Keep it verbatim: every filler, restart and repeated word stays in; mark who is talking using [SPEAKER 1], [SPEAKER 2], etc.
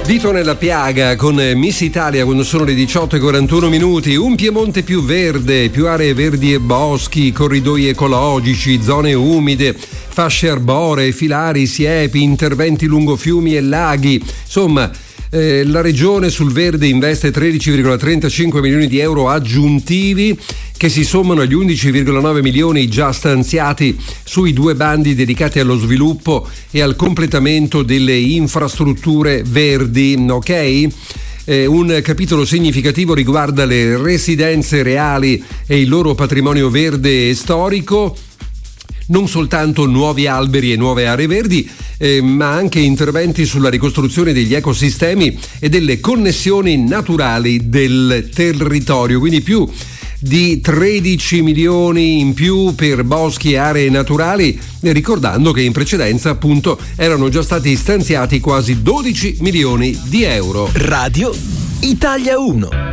[SPEAKER 1] Dito nella piaga con Miss Italia quando sono le diciotto e quarantuno minuti. Un Piemonte più verde, più aree verdi e boschi, corridoi ecologici, zone umide, fasce arboree, filari, siepi, interventi lungo fiumi e laghi. Insomma, eh, la regione sul verde investe tredici virgola trentacinque milioni di euro aggiuntivi che si sommano agli undici virgola nove milioni già stanziati sui due bandi dedicati allo sviluppo e al completamento delle infrastrutture verdi, ok? Eh, un capitolo significativo riguarda le residenze reali e il loro patrimonio verde e storico. Non soltanto nuovi alberi e nuove aree verdi, eh, ma anche interventi sulla ricostruzione degli ecosistemi e delle connessioni naturali del territorio, quindi più di tredici milioni in più per boschi e aree naturali, ricordando che in precedenza appunto erano già stati stanziati quasi dodici milioni di euro.
[SPEAKER 2] Radio Italia uno.